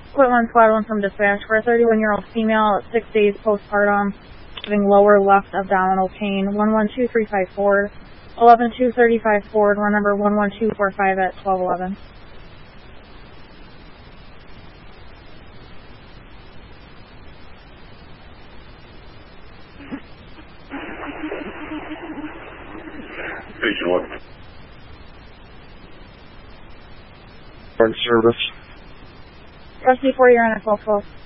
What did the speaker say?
Split 1, Squad 1 from dispatch for a 31-year-old female at 6 days postpartum, having lower left abdominal pain. 112354 Ford, 11235 Ford, run number 11245 at 1211. Station 1. Service. Rusty 4, you're on a 1212.